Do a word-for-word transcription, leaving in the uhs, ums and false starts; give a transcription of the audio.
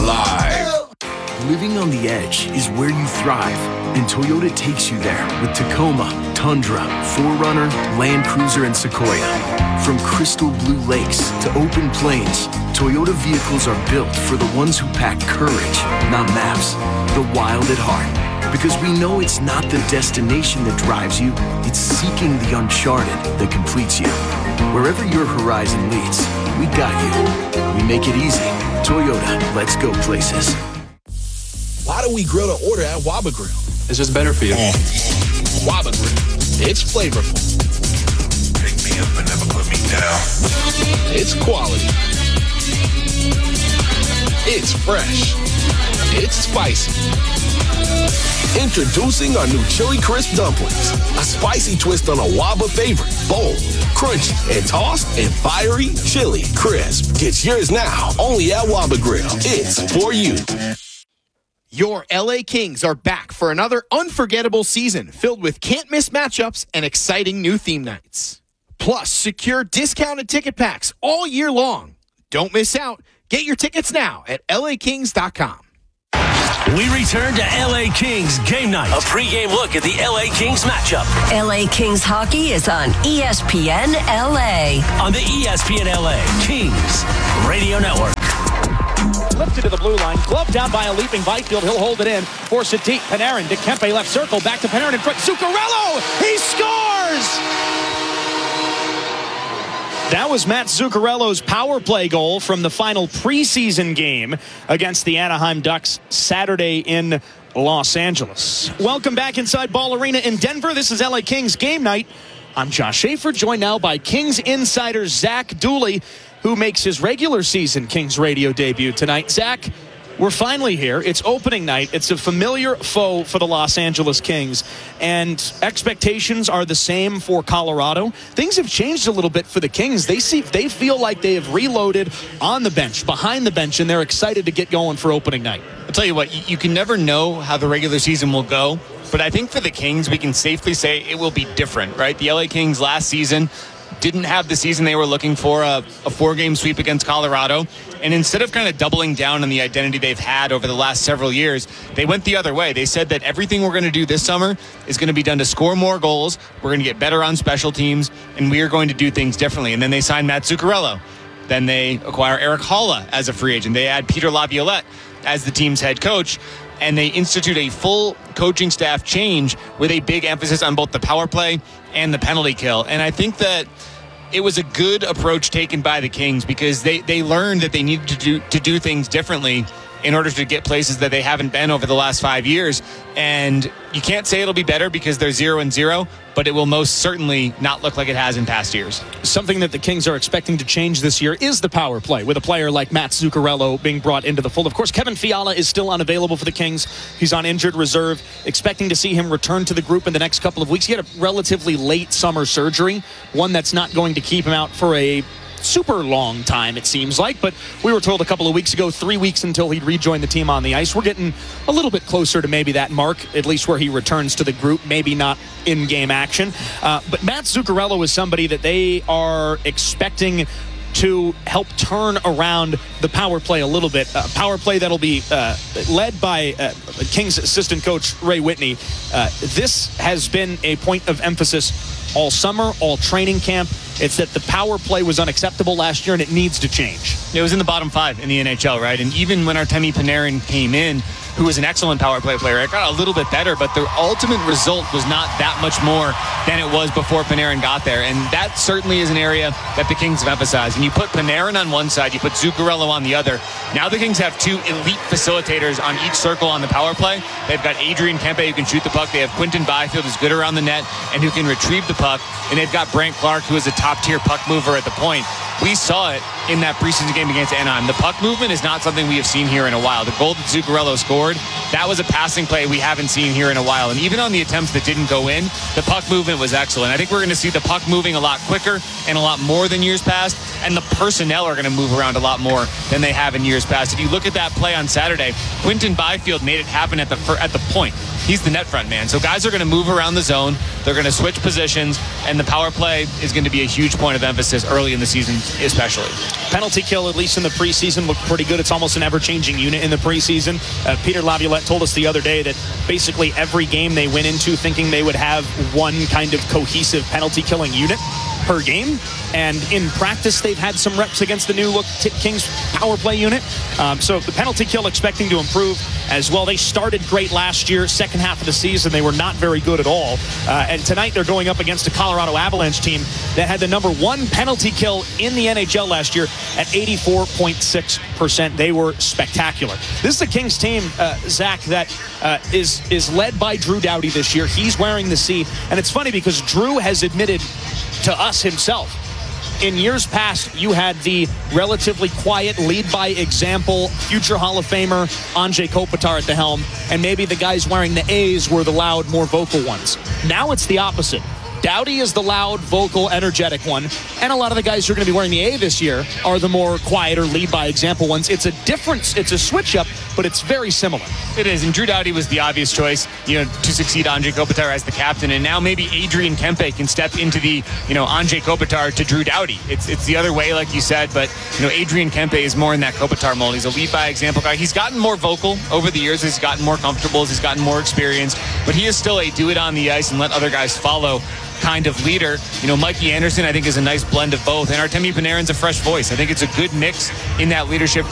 live. Living on the edge is where you thrive, and Toyota takes you there with Tacoma, Tundra, four runner, Land Cruiser, and Sequoia. From crystal blue lakes to open plains, Toyota vehicles are built for the ones who pack courage, not maps, the wild at heart. Because we know it's not the destination that drives you, it's seeking the uncharted that completes you. Wherever your horizon leads, we got you. We make it easy. Toyota, let's go places. Why do we grill to order at Waba Grill? It's just better for you. Mm. Waba Grill. It's flavorful. Pick me up and never put me down. It's quality. It's fresh. It's spicy. Introducing our new Chili Crisp Dumplings. A spicy twist on a Waba favorite. Bold, crunchy, and tossed in fiery chili crisp. Get yours now, only at Waba Grill. It's for you. Your L A Kings are back for another unforgettable season filled with can't-miss matchups and exciting new theme nights. Plus, secure discounted ticket packs all year long. Don't miss out. Get your tickets now at L A Kings dot com. We return to L A Kings Game Night. A pregame look at the L A Kings matchup. L A Kings hockey is on E S P N L A. On the E S P N L A Kings Radio Network. Lifted to the blue line, gloved down by a leaping Byfield. He'll hold it in, force it deep. Panarin to Kempe, left circle, back to Panarin in front. Zuccarello, he scores! That was Matt Zuccarello's power play goal from the final preseason game against the Anaheim Ducks Saturday in Los Angeles. Welcome back inside Ball Arena in Denver. This is L A Kings Game Night. I'm Josh Schaefer, joined now by Kings insider Zach Dooley, who makes his regular season Kings radio debut tonight. Zach, we're finally here. It's opening night. It's a familiar foe for the Los Angeles Kings, and expectations are the same for Colorado. Things have changed a little bit for the Kings. They see they feel like they have reloaded on the bench, behind the bench, and they're excited to get going for opening night. I'll tell you what, you, you can never know how the regular season will go, but I think for the Kings, we can safely say it will be different, right? The L A Kings last season didn't have the season they were looking for, a, a four-game sweep against Colorado. And instead of kind of doubling down on the identity they've had over the last several years, they went the other way. They said that everything we're going to do this summer is going to be done to score more goals. We're going to get better on special teams, and we are going to do things differently. And then they signed Matt Zuccarello. Then they acquire Eric Haula as a free agent. They add Peter Laviolette as the team's head coach. And they institute a full coaching staff change with a big emphasis on both the power play and the penalty kill. And I think that it was a good approach taken by the Kings because they, they learned that they needed to do to do things differently in order to get places that they haven't been over the last five years. And you can't say it'll be better because they're zero and zero, but it will most certainly not look like it has in past years. Something that the Kings are expecting to change this year is the power play, with a player like Matt Zuccarello being brought into the fold. Of course, Kevin Fiala is still unavailable for the Kings. He's on injured reserve, expecting to see him return to the group in the next couple of weeks. He had a relatively late summer surgery, one that's not going to keep him out for a super long time, it seems like, but we were told a couple of weeks ago, three weeks until he'd rejoin the team on the ice. We're getting a little bit closer to maybe that mark, at least where he returns to the group, maybe not in-game action. Uh, but Matt Zuccarello is somebody that they are expecting to help turn around the power play a little bit. Uh, power play that'll be uh, led by uh, Kings assistant coach Ray Whitney. Uh, this has been a point of emphasis all summer, all training camp. It's that the power play was unacceptable last year, and it needs to change. It was in the bottom five in the N H L, right? And even when Artemi Panarin came in, who was an excellent power play player, it got a little bit better, but the ultimate result was not that much more than it was before Panarin got there. And that certainly is an area that the Kings have emphasized. And you put Panarin on one side, you put Zuccarello on the other. Now the Kings have two elite facilitators on each circle on the power play. They've got Adrian Kempe, who can shoot the puck. They have Quinton Byfield, who's good around the net and who can retrieve the puck. And they've got Brant Clark, who is a top-tier puck mover at the point. We saw it in that preseason game against Anaheim. The puck movement is not something we have seen here in a while. The goal that Zuccarello scored, that was a passing play we haven't seen here in a while. And even on the attempts that didn't go in, the puck movement was excellent. I think we're going to see the puck moving a lot quicker and a lot more than years past. And the personnel are going to move around a lot more than they have in years past. If you look at that play on Saturday, Quinton Byfield made it happen at the at the point. He's the net front man. So guys are going to move around the zone. They're going to switch positions. And the power play is going to be a huge point of emphasis early in the season especially. Penalty kill, at least in the preseason, looked pretty good. It's almost an ever-changing unit in the preseason. Uh, Peter Laviolette told us the other day that basically every game they went into thinking they would have one kind of cohesive penalty-killing unit per game. And in practice, they've had some reps against the new look Kings power play unit. Um, so the penalty kill expecting to improve as well. They started great last year. Second half of the season, they were not very good at all. Uh, and tonight, they're going up against a Colorado Avalanche team that had the number one penalty kill in the N H L last year at eighty-four point six percent. They were spectacular. This is the Kings team, uh, Zach, that uh, is, is led by Drew Doughty this year. He's wearing the C. And it's funny because Drew has admitted to us himself, in years past, you had the relatively quiet, lead-by-example, future Hall of Famer Anze Kopitar at the helm, and maybe the guys wearing the A's were the loud, more vocal ones. Now it's the opposite. Doughty is the loud, vocal, energetic one, and a lot of the guys who are going to be wearing the A this year are the more quieter, lead-by-example ones. It's a difference. It's a switch-up, but it's very similar. It is, and Drew Doughty was the obvious choice, you know, to succeed Anze Kopitar as the captain, and now maybe Adrian Kempe can step into the, you know, Anze Kopitar to Drew Doughty. It's it's the other way, like you said, but, you know, Adrian Kempe is more in that Kopitar mold. He's a lead-by-example guy. He's gotten more vocal over the years. He's gotten more comfortable. He's gotten more experience, but he is still a do-it-on-the-ice and let other guys follow kind of leader. You know, Mikey Anderson, I think, is a nice blend of both, and Artemi Panarin's a fresh voice. I think it's a good mix in that leadership